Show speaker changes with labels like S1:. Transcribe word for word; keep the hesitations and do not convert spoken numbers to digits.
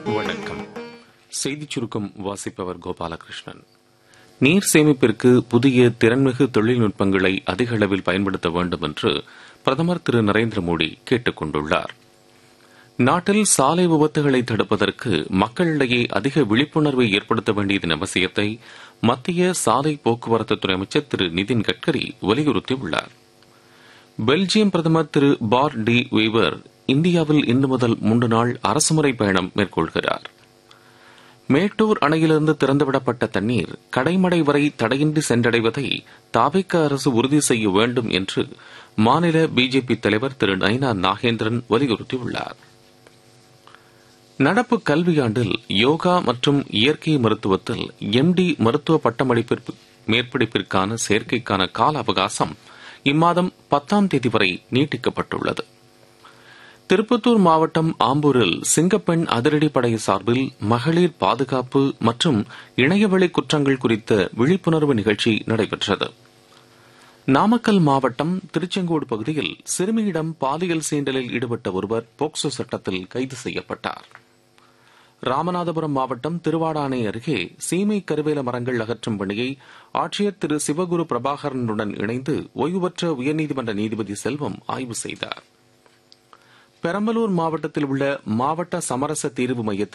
S1: வணக்கம். செய்திச் சுருக்கம் வாசிப்பவர் கோபாலகிருஷ்ணன். நீர் சேமிப்பிற்கு புதிய திறன்மிகு தொழில்நுட்பங்களை அதிக அளவில் பயன்படுத்த வேண்டும் என்று பிரதமர் திரு நரேந்திர மோடி கேட்டுக் கொண்டுள்ளார். நாட்டில் சாலை விபத்துகளை தடுப்பதற்கு மக்களிடையே அதிக விழிப்புணர்வை ஏற்படுத்த வேண்டியதன் அவசியத்தை மத்திய சாலை போக்குவரத்துத்துறை அமைச்சர் திரு நிதின் கட்கரி வலியுறுத்தியுள்ளார். பெல்ஜியம் பிரதமர் திரு பார் டி வீவர் இந்தியாவில் இன்று முதல் மூன்று நாள் அரசுமுறை பயணம் மேற்கொள்கிறார். மேட்டூர் அணையிலிருந்து திறந்துவிடப்பட்ட தண்ணீர் கடைமடை வரை தடையின்றி சென்றடைவதை தாவேகா அரசு உறுதி செய்ய வேண்டும் என்று மாநில பிஜேபி தலைவர் திரு நயினா நாகேந்திரன் வலியுறுத்தியுள்ளார். நடப்பு கல்வியாண்டில் யோகா மற்றும் இயற்கை மருத்துவத்தில் எம் டி மருத்துவ பட்டமளிப்பு மேற்படிப்பிற்கான சேர்க்கைக்கான கால அவகாசம் இம்மாதம் பத்தாம் தேதி வரை நீட்டிக்கப்பட்டுள்ளது. திருப்பத்தூர் மாவட்டம் ஆம்பூரில் சிங்கப்பெண் அதிரடிப்படை சார்பில் மகளிர் பாதுகாப்பு மற்றும் இணையவழி குற்றங்கள் குறித்த விழிப்புணர்வு நிகழ்ச்சி நடைபெற்றது. நாமக்கல் மாவட்டம் திருச்செங்கோடு பகுதியில் சிறுமியிடம் பாலியல் சீண்டலில் ஈடுபட்ட ஒருவர் போக்சோ சட்டத்தில் கைது செய்யப்பட்டார். ராமநாதபுரம் மாவட்டம் திருவாடானை அருகே சீமை கருவேல மரங்கள் அகற்றும் பணியை ஆட்சியர் திரு சிவகுரு பிரபாகரனுடன் இணைந்து ஓய்வு பெற்ற உயர்நீதிமன்ற நீதிபதி செல்வம் ஆய்வு செய்தார். பெரம்பலூர் மாவட்டத்தில் உள்ள மாவட்ட சமரச தீர்வு மையத்தில்